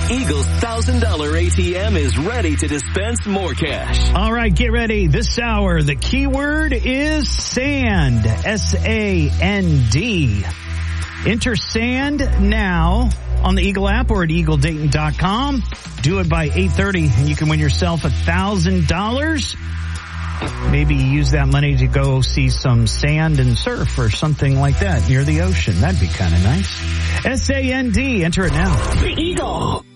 Eagle's $1,000 ATM is ready to dispense more cash. All right, get ready. This hour, the keyword is sand. S-A-N-D. Enter sand now on the Eagle app or at EagleDayton.com. Do it by 8:30 and you can win yourself $1,000. Maybe use that money to go see some sand and surf or something like that near the ocean. That'd be kind of nice. S-A-N-D. Enter it now. The Eagle.